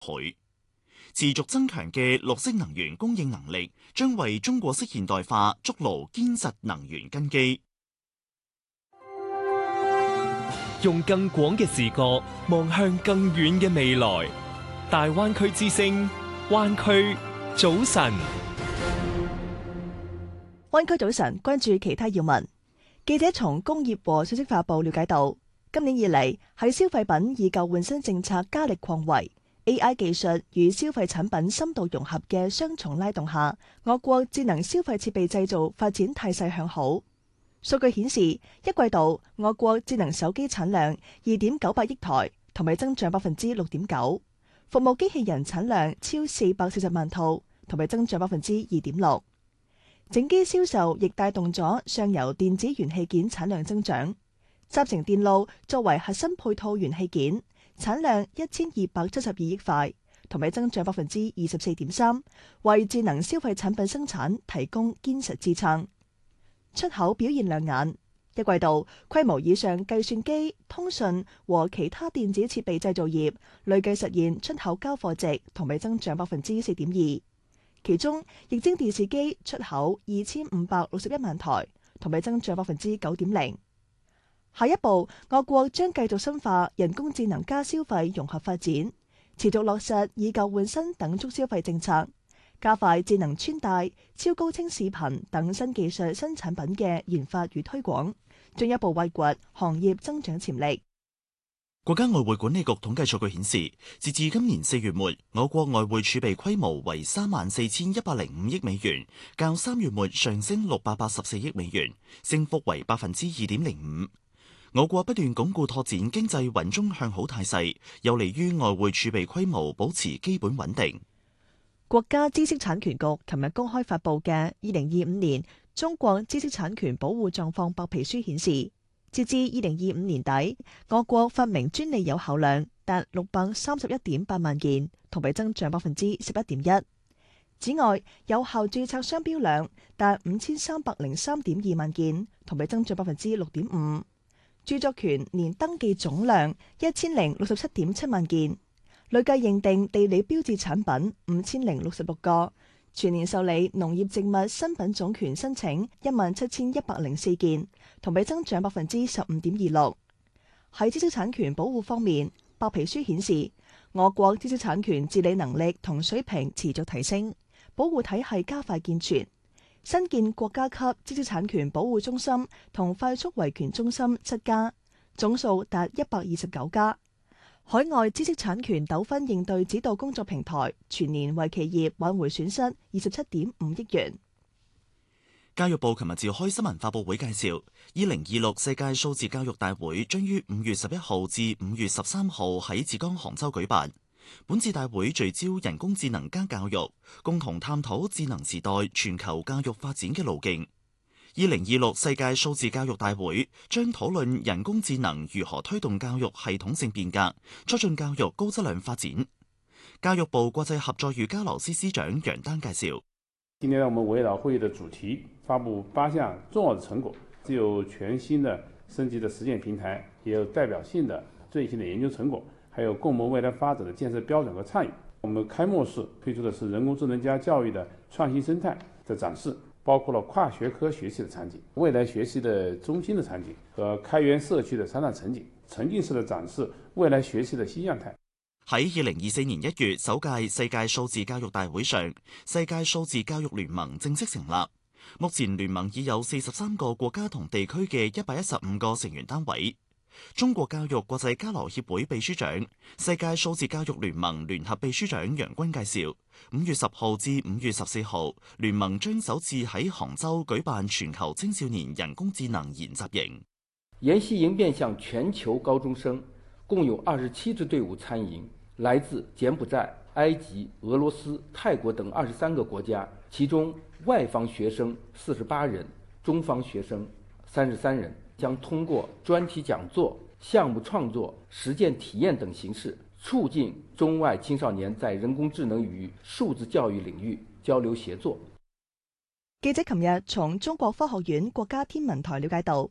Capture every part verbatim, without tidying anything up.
許。持續增強嘅綠色能源供應能力，將為中國式現代化築牢堅實能源根基。 用更廣嘅視角望向更遠嘅未來。大灣區之聲，灣區早晨。 灣區早晨，關注其他要聞。記者從工業和信息化部了解到，今年以嚟喺消費品以舊換新政策加力擴圍、A I 技術與消費產品深度融合嘅雙重拉動下，我國智能消費設備製造發展態勢向好。數據顯示，一季度我國智能手機產量二點九八億台，同比增長百分之六點九；服務機器人產量超四百四十萬套，同比增長百分之二點六。整機銷售亦帶動咗上游電子元器件產量增長。集成電路作為核心配套元器件，產量一千二百七十二億塊，同比增長百分之二十四點三，為智能消費產品生產提供堅實支撐。出口表現亮眼，一季度規模以上計算機、通訊和其他電子設備製造業累計實現出口交貨值同比增長百分之四點二，其中液晶電視機出口二千五百六十一萬台，同比增長百分之九點零。下一步，我國將繼續深化人工智能加消費融合發展，持續落實以舊換新等促消費政策。加快智能穿戴、超高清視頻等新技術新產品嘅研發與推廣，進一步挖掘行業增長潛力。 國家外匯管理局統計數據顯示，截至今年四月末，我國外匯儲備規模為三萬四千一百零五億美元，較三月末上升六百八十四億美元，升幅為百分之二點零五。我國不斷鞏固拓展經濟穩中向好態勢，有利於外匯儲備規模保持基本穩定。 國家知識產權局琴日公開發布嘅二零二五年中國知識產權保護狀況白皮書顯示，截至二零二五年底，我國發明專利有效量達六百三十一點八萬件，同比增長百分之十一點一。此外，有效註冊商標量達五千三百零三點二萬件，同比增長百分之六點五。著作權年登記總量一千零六十七點七萬件。累計認定地理標誌產品五千零六十六個，全年受理農業植物新品種權申請一萬七千一百零四件，同比增長百分之十五點二六。喺知識產權保護方面，白皮書顯示，我國知識產權治理能力同水平持續提升，保護體系加快健全。新建國家級知識產權保護中心同快速維權中心七家，總數達一百二十九家。海外知識產權糾紛應對指導工作平台全年為企業挽回損失二十七點五億元。 教育部琴日召開新聞發佈會介紹，二零二六世界數字教育大會將於五月十一號至五月十三號喺浙江杭州舉辦。本次大會聚焦人工智能加教育，共同探討智能時代全球教育發展嘅路徑。二零二六世界數字教育大會將討論人工智能如何推動教育系統性變革，促進教育高質量發展。教育部國際合作與交流司司長楊丹介紹， 今年我們圍繞會議的主題發布八項重要的成果，既有全新的升級的實踐平台，也有代表性的最新的研究成果，還有共謀未來發展的建設標準和參與。我們開幕式推出的是人工智能加教育的創新生態的展示，包括了跨學科學習的場景、未來學習的中心的場景和開源社區的商場場景，沉浸式的展示未來學習的新樣態。 喺二零二四年一月首屆世界數字教育大會上，世界數字教育聯盟正式成立。目前聯盟已有四十三個國家同地區嘅一百一十五個成員單位。中國教育國際交流協會秘書長、世界數字教育聯盟聯合秘書長楊軍介紹，五月十號至五月十四號，聯盟將首次喺杭州舉辦全球青少年人工智能研習營。 研習營面向全球高中生，共有二十七支隊伍參營，來自柬埔寨、埃及、俄羅斯、泰國等二十三個國家，其中外方學生四十八人，中方學生三十三人。將通過專題講座、項目創作、實踐體驗等形式，促進中外青少年在人工智能與數字教育領域交流協作。 記者琴日從中國科學院國家天文台了解到，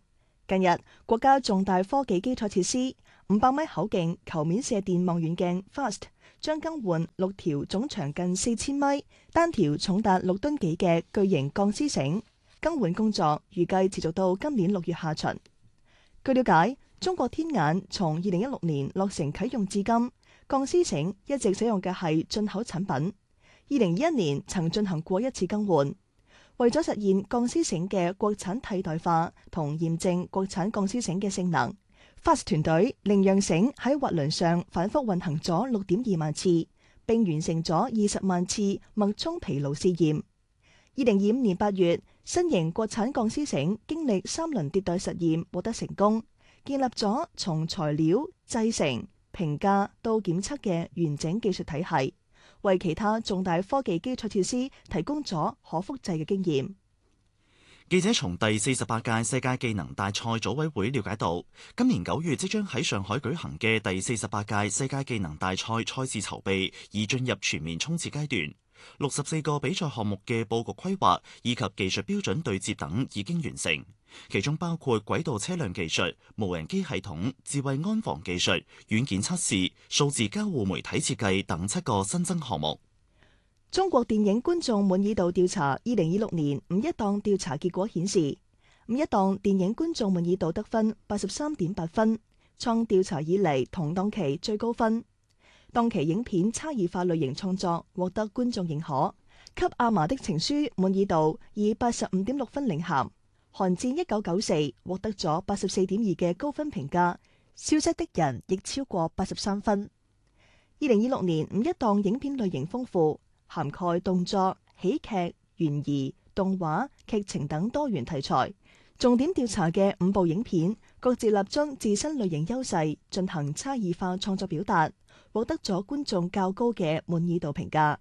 近日，國家重大科技基礎設施五百米口徑球面射電望遠鏡 FAST 將更換六條總長近四千米、單條重達六噸幾嘅巨型鋼絲繩。更換工作預計持續到今年六月下旬。據了解，中國天眼從二零一六年落成啟用至今，鋼絲繩一直使用嘅係進口產品。二零二一年曾進行過一次更換。為咗實現鋼絲繩嘅國產替代化同驗證國產鋼絲繩嘅性能， FAST 團隊令樣繩喺滑輪上反覆運行咗六點二萬次，並完成咗二十萬次脈衝疲勞試驗。二零二五年八月，新型國產鋼絲繩經歷三輪迭代實驗獲得成功，建立咗從材料、製成、評價到檢測嘅完整技術體系，為其他重大科技基礎設施提供咗可複製嘅經驗。 記者從第四十八屆世界技能大賽組委會了解到，今年九月即將喺上海舉行嘅第四十八屆世界技能大賽賽事籌備已進入全面衝刺階段。六十四個比賽項目嘅佈局規劃以及技術標準對接等已經完成，其中包括軌道車輛技術、無人機系統、智慧安防技術、軟件測試、數字交互媒體設計等七個新增項目。 中國電影觀眾滿意度調查二零二六年五一檔調查結果顯示，五一檔電影觀眾滿意度得分八十三點八分，創調查以嚟同檔期最高分。當期影片差異化類型創作獲得觀眾認可，給阿嫲的情書滿意度以八十五點六分領銜，寒戰一九九四獲得咗八十四點二嘅高分評價，消失的人亦超過八十三分。二零二六年五一檔影片類型豐富，涵蓋動作、喜劇、懸疑、動畫、劇情等多元題材。重點調查嘅五部影片各自立足自身類型優勢，進行差異化創作表達，獲得咗觀眾較高嘅滿意度評價。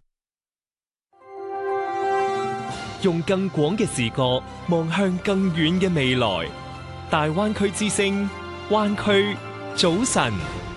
用更廣嘅視角望向更遠嘅未來，大灣區之聲，灣區早晨。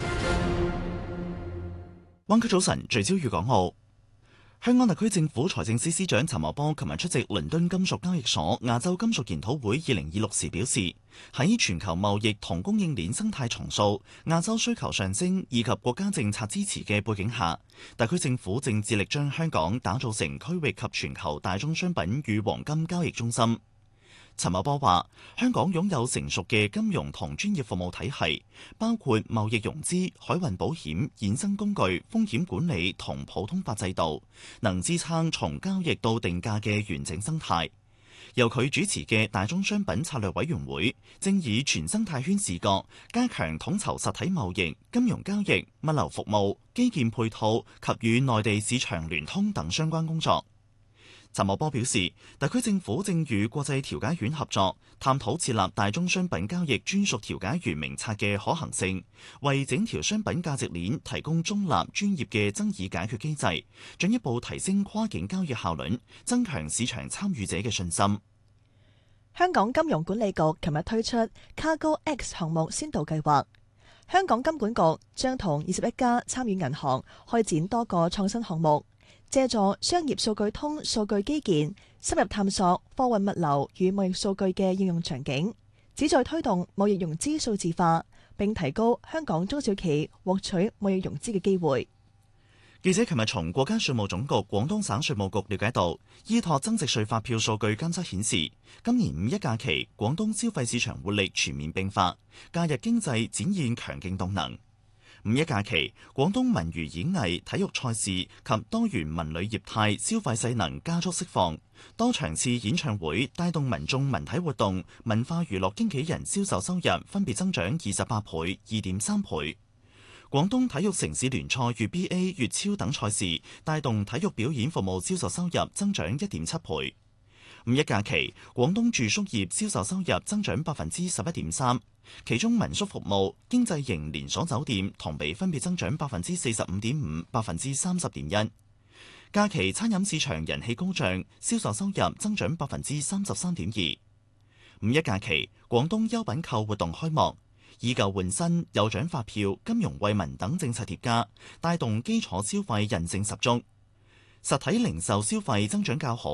灣區早晨聚焦粵港澳。香港特區政府財政司司長陳茂波琴日出席倫敦金屬交易所亞洲金屬研討會二零二六時表示，喺全球貿易同供應鏈生態重塑、亞洲需求上升以及國家政策支持嘅背景下，特區政府正致力將香港打造成區域及全球大宗商品與黃金交易中心。陳茂波話：香港擁有成熟嘅金融同專業服務體系，包括貿易融資、海運保險、衍生工具、風險管理同普通法制度，能支撐從交易到定價嘅完整生態。由佢主持嘅大宗商品策略委員會，正以全生態圈視角，加強統籌實體貿易、金融交易、物流服務、基建配套及與內地市場聯通等相關工作。陳茂波表示，特區政府正與國際調解院合作，探討設立大宗商品交易專屬調解員名冊嘅可行性，為整條商品價值鏈提供中立專業嘅爭議解決機制，進一步提升跨境交易效率，增強市場參與者嘅信心。 香港金融管理局琴日推出 Cargo X 項目先導計劃，香港金管局將同二十一家參與銀行開展多個創新項目，借助商業數據通數據基建，深入探索貨運物流與貿易數據嘅應用場景，旨在推動貿易融資數字化，並提高香港中小企獲取貿易融資嘅機會。 記者琴日從國家稅務總局廣東省稅務局了解到，依託增值稅發票數據監測顯示，今年五一假期廣東消費市場活力全面迸發，假日經濟展現強勁動能。五一假期，廣東文娛演藝、體育賽事及多元文旅業態消費勢能加速釋放，多場次演唱會帶動民眾文體活動、文化娛樂經紀人銷售收入分別增長二十八倍、二點三倍。廣東體育城市聯賽粵 B A、粵超等賽事帶動體育表演服務銷售收入增長一點七倍。五一假期，廣東住宿業銷售收入增長百分之十一點三，其中民宿服務、經濟型連鎖酒店同比分別增長百分之四十五點五、百分之三十點一。假期餐飲市場人氣高漲，銷售收入增長百分之三十三點二。五一假期，廣東優品購活動開幕，以舊換新、有獎發票、金融惠民等政策疊加，帶動基礎消費韌性十足，實體零售消費增長較好。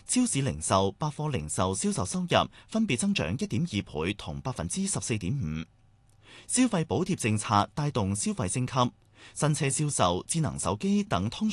超市零售、百貨零售銷售收入分別增長一點二倍同百分之十四點五。消費補貼政策帶動消費升級，新車銷售、智能手機等通